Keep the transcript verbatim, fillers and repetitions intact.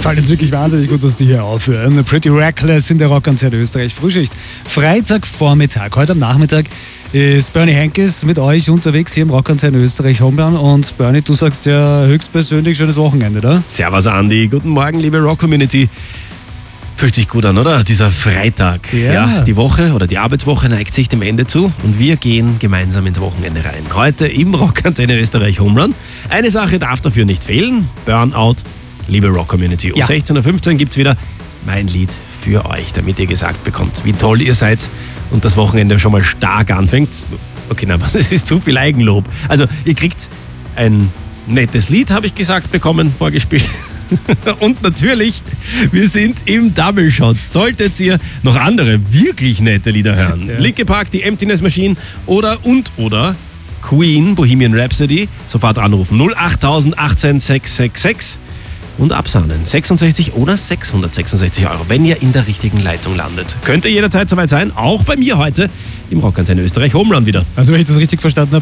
Gefällt jetzt wirklich wahnsinnig gut, dass die hier aufhören. Pretty Reckless in der Rockantenne Österreich Frühschicht. Freitagvormittag, heute am Nachmittag ist Bernie Henkes mit euch unterwegs hier im Rockantenne Österreich Homeplan. Und Bernie, du sagst ja höchstpersönlich schönes Wochenende, oder? Servus Andi, guten Morgen, liebe Rock-Community. Fühlt sich gut an, oder? Dieser Freitag. Ja. ja. Die Woche oder die Arbeitswoche neigt sich dem Ende zu und wir gehen gemeinsam ins Wochenende rein. Heute im Rockantenne Österreich Homerun. Eine Sache darf dafür nicht fehlen. Burnout, liebe Rock-Community. Um ja. sechzehn Uhr fünfzehn gibt es wieder mein Lied für euch, damit ihr gesagt bekommt, wie toll ihr seid und das Wochenende schon mal stark anfängt. Okay, na, das ist zu viel Eigenlob. Also, ihr kriegt ein nettes Lied, habe ich gesagt, bekommen, vorgespielt. Und natürlich, wir sind im Double Shot. Solltet ihr noch andere wirklich nette Lieder hören, ja. Linkin Park, die Emptiness Machine oder und oder Queen, Bohemian Rhapsody, sofort anrufen null acht null null eins acht sechs sechs sechs und absahnen sechsundsechzig oder sechshundertsechsundsechzig Euro, wenn ihr in der richtigen Leitung landet. Könnte jederzeit soweit sein, auch bei mir heute im Rockantenne Österreich Homerun wieder. Also wenn ich das richtig verstanden habe,